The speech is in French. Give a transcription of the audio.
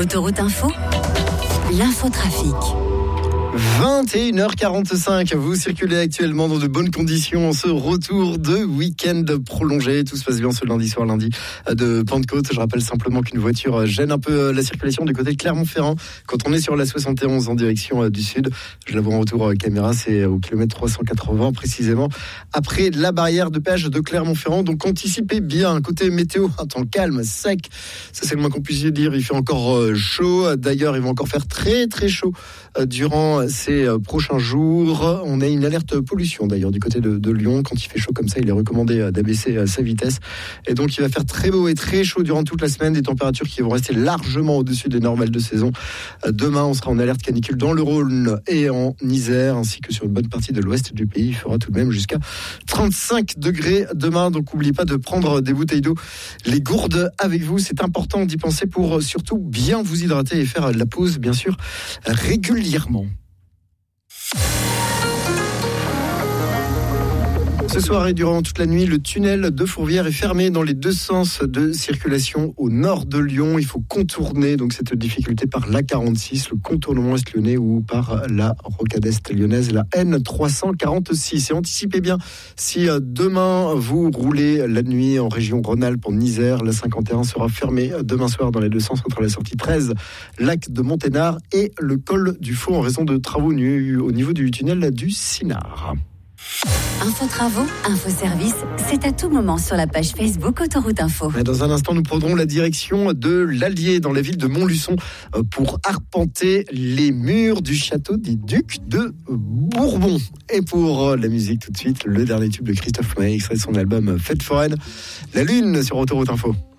Autoroute Info, l'infotrafic. 21h45, vous circulez actuellement dans de bonnes conditions en ce retour de week-end prolongé. Tout se passe bien ce lundi soir, lundi de Pentecôte. Je rappelle simplement qu'une voiture gêne un peu la circulation du côté de Clermont-Ferrand quand on est sur la 71 en direction du sud. Je la vois en retour caméra, c'est au kilomètre 380 précisément après la barrière de péage de Clermont-Ferrand. Donc anticipez bien, côté météo, un temps calme, sec, ça c'est le moins qu'on puisse dire. Il fait encore chaud, d'ailleurs il va encore faire très très chaud durant ces prochains jours. On a une alerte pollution d'ailleurs du côté de Lyon. Quand il fait chaud comme ça, il est recommandé d'abaisser sa vitesse. Et donc il va faire très beau et très chaud durant toute la semaine. Des températures qui vont rester largement au-dessus des normales de saison. Demain, on sera en alerte canicule dans le Rhône et en Isère, ainsi que sur une bonne partie de l'ouest du pays. Il fera tout de même jusqu'à 35 degrés demain. Donc n'oubliez pas de prendre des bouteilles d'eau, les gourdes avec vous. C'est important d'y penser pour surtout bien vous hydrater et faire la pause, bien sûr, régulièrement. Ce soir et durant toute la nuit, le tunnel de Fourvière est fermé dans les deux sens de circulation au nord de Lyon. Il faut contourner donc cette difficulté par l'A46, le contournement est-lyonnais ou par la rocade est lyonnaise, la N346. Et anticipez bien, si demain vous roulez la nuit en région Rhône-Alpes, en Isère, la 51 sera fermée demain soir dans les deux sens entre la sortie 13, lac de Monténard et le col du Faux en raison de travaux au niveau du tunnel du Sinard. Info travaux, info service, c'est à tout moment sur la page Facebook Autoroute Info. Dans un instant, nous prendrons la direction de l'Allier dans la ville de Montluçon pour arpenter les murs du château des Ducs de Bourbon. Et pour la musique, tout de suite, le dernier tube de Christophe Maé, extrait de son album Fête foraine, La Lune sur Autoroute Info.